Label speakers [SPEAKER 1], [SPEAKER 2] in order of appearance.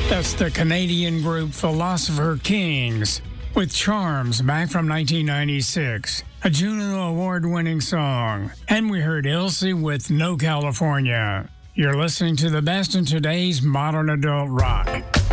[SPEAKER 1] That's the Canadian group Philosopher Kings with Charms back from 1996, a Juno Award-winning song. And we heard Ilse with No California. You're listening to the best in today's modern adult rock.